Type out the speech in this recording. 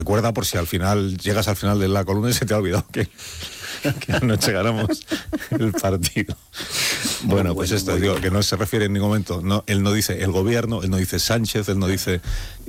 Recuerda por si al final llegas al final de la columna y se te ha olvidado que anoche ganamos el partido. Bueno, pues esto, digo, que no se refiere en ningún momento, no, él no dice el gobierno, él no dice Sánchez, él no dice